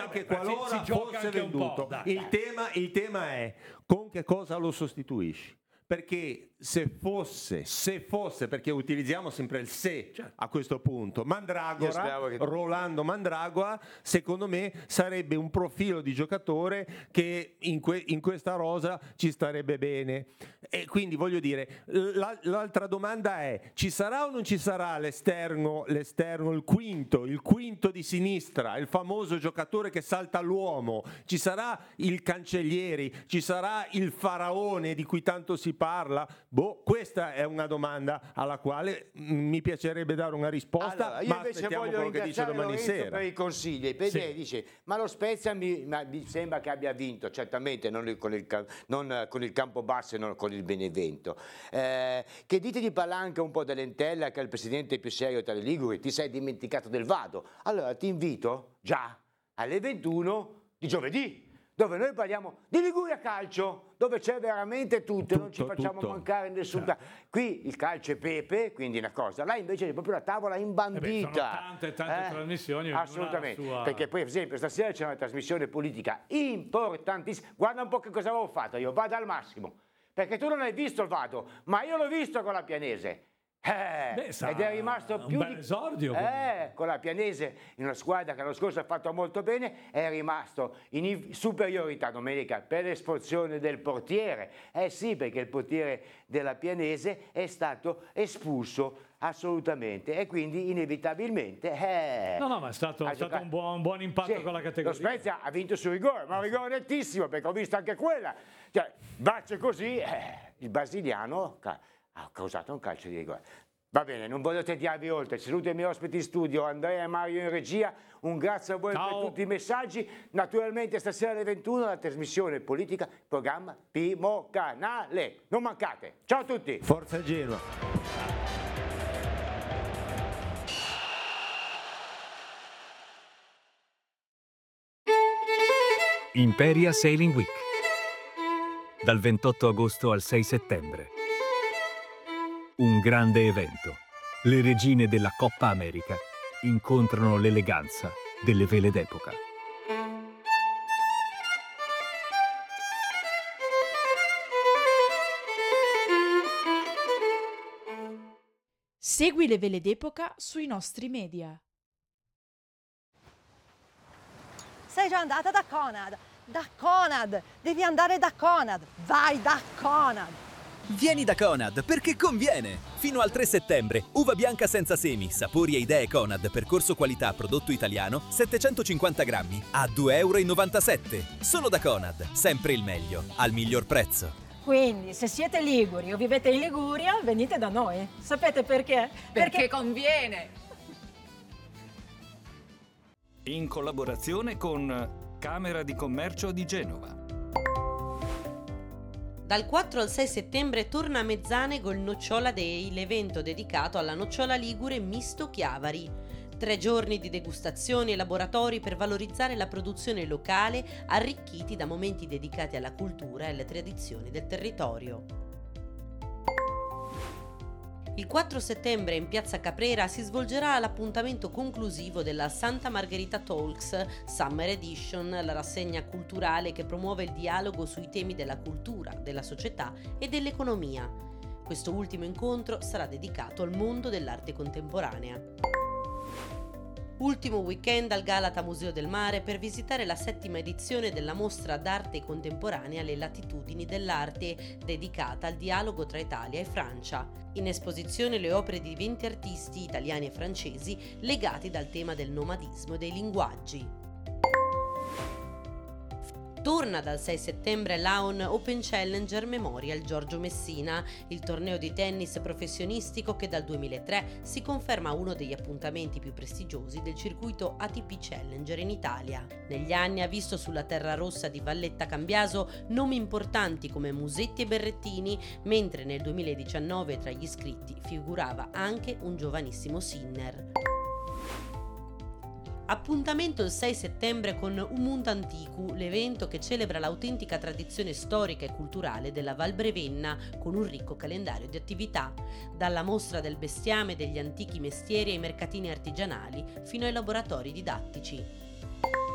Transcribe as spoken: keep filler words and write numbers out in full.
anche qualora si fosse anche venduto. dai, il, dai. tema, il tema è con che cosa lo sostituisci? Perché se fosse, se fosse, perché utilizziamo sempre il se a questo punto, Mandragora, che... Rolando Mandragora, secondo me sarebbe un profilo di giocatore che in, que- in questa rosa ci starebbe bene. E quindi voglio dire, la- l'altra domanda è: ci sarà o non ci sarà l'esterno, l'esterno, il quinto, il quinto di sinistra, il famoso giocatore che salta all'uomo? Ci sarà il Cancellieri? Ci sarà il faraone di cui tanto si parla? Boh, questa è una domanda alla quale mh, mi piacerebbe dare una risposta, Allora, io ma invece aspettiamo voglio quello che dice ringraziare domani Lorenzo sera. per i consigli, perché Sì. dice, ma lo Spezia mi, ma mi sembra che abbia vinto, certamente non il- con il, ca- non con il Campobasso e non con il Benevento. Eh, che dite di Palanca un po' dell'Entella, che è il presidente più serio tra le Liguri? Ti sei dimenticato del Vado? Allora ti invito già alle ventuno di giovedì, dove noi parliamo di Liguria Calcio, dove c'è veramente tutto, Tutto, non ci facciamo tutto. mancare nessun... Certo. Qui il calcio è pepe, quindi una cosa, là invece è proprio la tavola Eh beh, imbandita. sono tante, tante trasmissioni, ognuna Assolutamente, la sua- perché poi per esempio stasera c'è una trasmissione politica importantissima, guarda un po' che cosa avevo fatto, io vado al massimo, perché tu non hai visto il Vado, ma io l'ho visto con la Pianese. Eh, Beh, sa- ed è rimasto un più bel di esordio, eh, con la Pianese in una squadra che l'anno scorso ha fatto molto bene, è rimasto in superiorità domenica per l'espulsione del portiere. Eh sì, perché il portiere della Pianese è stato espulso assolutamente e quindi inevitabilmente eh, No, no, ma è stato, ha è stato giocato- un buon, un buon impatto Sì, con la lo categoria. Spezia ha vinto sul rigore, ma un rigore nettissimo, perché ho visto anche quella. Cioè, bacio così, eh, il brasiliano ca- ha causato un calcio di rigore. Va bene, non voglio tediarvi oltre. Saluto i miei ospiti in studio, Andrea e Mario in regia. Un grazie a voi Ciao. per tutti i messaggi. Naturalmente stasera alle ventuno la trasmissione politica, programma Primo Canale. Non mancate. Ciao a tutti. Forza Genoa. Imperia Sailing Week, dal ventotto agosto al sei settembre. Un grande evento. Le regine della Coppa America incontrano l'eleganza delle vele d'epoca. Segui le vele d'epoca sui nostri media. Sei già andata da Conad? Da Conad! Devi andare da Conad! Vai da Conad! Vieni da Conad perché conviene! Fino al tre settembre, uva bianca senza semi, sapori e idee Conad, percorso qualità prodotto italiano, settecentocinquanta grammi, a due e novantasette euro. Solo da Conad, sempre il meglio, al miglior prezzo. Quindi, se siete liguri o vivete in Liguria, venite da noi. Sapete perché? Perché conviene! In collaborazione con Camera di Commercio di Genova. Dal quattro al sei settembre torna a Mezzanego il Nocciola Day, l'evento dedicato alla nocciola ligure misto Chiavari. Tre giorni di degustazioni e laboratori per valorizzare la produzione locale, arricchiti da momenti dedicati alla cultura e alle tradizioni del territorio. Il quattro settembre in Piazza Caprera si svolgerà l'appuntamento conclusivo della Santa Margherita Talks Summer Edition, la rassegna culturale che promuove il dialogo sui temi della cultura, della società e dell'economia. Questo ultimo incontro sarà dedicato al mondo dell'arte contemporanea. Ultimo weekend al Galata Museo del Mare per visitare la settima edizione della mostra d'arte contemporanea Le Latitudini dell'Arte, dedicata al dialogo tra Italia e Francia. In esposizione le opere di venti artisti italiani e francesi legati dal tema del nomadismo e dei linguaggi. Torna dal sei settembre l'A O N Open Challenger Memorial Giorgio Messina, il torneo di tennis professionistico che dal duemilatré si conferma uno degli appuntamenti più prestigiosi del circuito A T P Challenger in Italia. Negli anni ha visto sulla terra rossa di Valletta Cambiaso nomi importanti come Musetti e Berrettini, mentre nel duemiladiciannove tra gli iscritti figurava anche un giovanissimo Sinner. Appuntamento il sei settembre con Umunt Anticu, l'evento che celebra l'autentica tradizione storica e culturale della Val Brevenna con un ricco calendario di attività, dalla mostra del bestiame degli antichi mestieri ai mercatini artigianali fino ai laboratori didattici.